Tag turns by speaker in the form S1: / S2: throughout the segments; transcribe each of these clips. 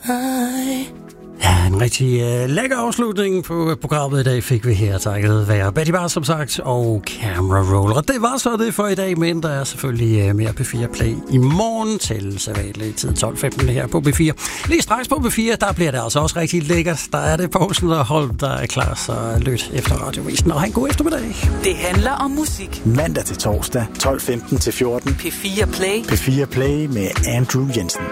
S1: Ja, en rigtig lækker afslutning på programmet i dag fik vi her, takket være Betty Bars, som sagt, og Camera Roller. Og det var så det for i dag, men der er selvfølgelig mere P4 Play i morgen til sædvanlig tid 12:15 her på P4. Lige straks på P4, der bliver det altså også rigtig lækkert. Der er det Poulsen og Holm, der er klar, så lyt efter radiovisen. Og have en god eftermiddag.
S2: Det handler om musik.
S3: Mandag til torsdag, 12:15 til 14.
S2: P4 Play.
S3: P4 Play med Andrew Jensen.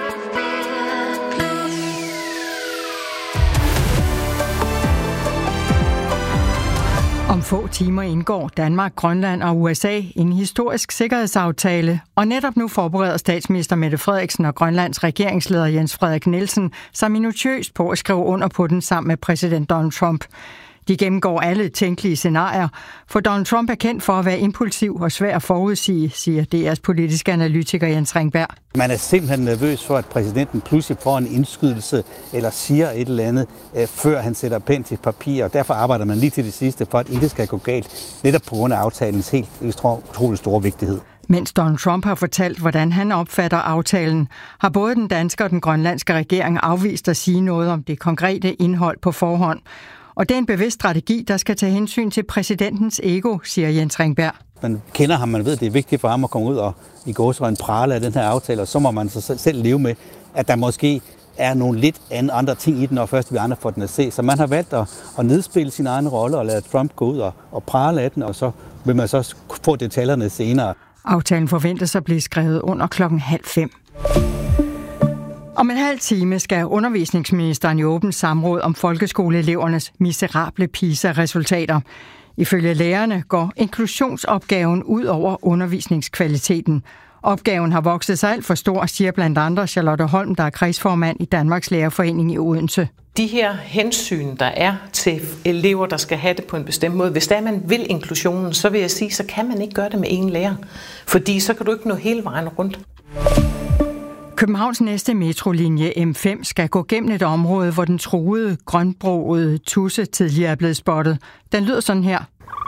S4: Om få timer indgår Danmark, Grønland og USA en historisk sikkerhedsaftale, og netop nu forbereder statsminister Mette Frederiksen og Grønlands regeringsleder Jens Frederik Nielsen sig minutiøst på at skrive under på den sammen med præsident Donald Trump. De gennemgår alle tænkelige scenarier, for Donald Trump er kendt for at være impulsiv og svær at forudsige, siger DR's politiske analytiker Jens Ringberg.
S5: Man er simpelthen nervøs for, at præsidenten pludselig får en indskydelse eller siger et eller andet, før han sætter pen til papir, og derfor arbejder man lige til det sidste for, at intet skal gå galt, netop på grund af aftalens helt utrolig store vigtighed.
S4: Mens Donald Trump har fortalt, hvordan han opfatter aftalen, har både den danske og den grønlandske regering afvist at sige noget om det konkrete indhold på forhånd. Og det er en bevidst strategi, der skal tage hensyn til præsidentens ego, siger Jens Ringberg.
S5: Man kender ham, man ved, det er vigtigt for ham at komme ud og i gåseøjne prale af den her aftale, og så må man så selv leve med, at der måske er nogle lidt andre ting i den, og først vi andre får den at se. Så man har valgt at nedspille sin egen rolle og lade Trump gå ud og prale af den, og så vil man så få detaljerne senere.
S4: Aftalen forventes at blive skrevet under 4:30. Om en halv time skal undervisningsministeren i åbent samråd om folkeskoleelevernes miserable PISA-resultater. Ifølge lærerne går inklusionsopgaven ud over undervisningskvaliteten. Opgaven har vokset sig alt for stor, siger blandt andre Charlotte Holm, der er kredsformand i Danmarks Lærerforening i Odense.
S6: De her hensyn, der er til elever, der skal have det på en bestemt måde, hvis der man vil inklusionen, så vil jeg sige, så kan man ikke gøre det med én lærer. Fordi så kan du ikke nå hele vejen rundt.
S4: Københavns næste metrolinje M5 skal gå gennem et område, hvor den truede grønbroede tudse tidligere er blevet spottet. Den lyder sådan her.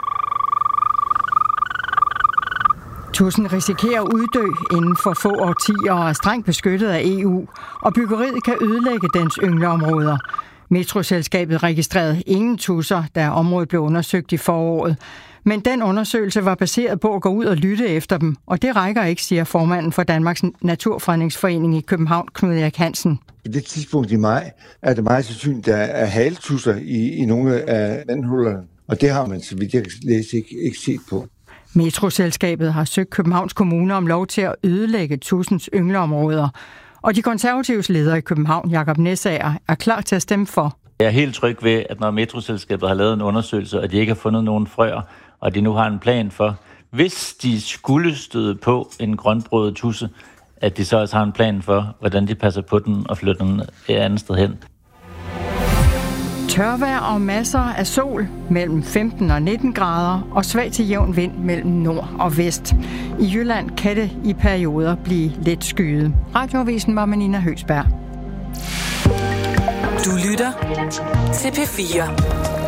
S4: Tudsen risikerer at uddø inden for få årtier og er strengt beskyttet af EU, og byggeriet kan ødelægge dens yngleområder. Metroselskabet registrerede ingen tudser, da området blev undersøgt i foråret. Men den undersøgelse var baseret på at gå ud og lytte efter dem, og det rækker ikke, siger formanden for Danmarks Naturfredningsforening i København, Knud Erik Hansen.
S7: På det tidspunkt i maj er det meget sandsynligt, at der er haletusser i nogle af vandhullerne, og det har man, så vidt jeg kan læse, ikke set på.
S4: Metroselskabet har søgt Københavns Kommune om lov til at ødelægge tudsens yngleområder, og de konservatives leder i København, Jakob Næsager, er klar til at stemme for.
S8: Jeg er helt tryg ved, at når Metroselskabet har lavet en undersøgelse, og de ikke har fundet nogen frøer, og de nu har en plan for, hvis de skulle støde på en grønbrødet tudse, at de så også har en plan for, hvordan de passer på den og flytter den et andet sted hen.
S4: Tørvejr og masser af sol mellem 15 og 19 grader og svag til jævn vind mellem nord og vest. I Jylland kan det i perioder blive lidt skyet. Radioavisen var med Nina Høgsberg.
S2: Du lytter til P4.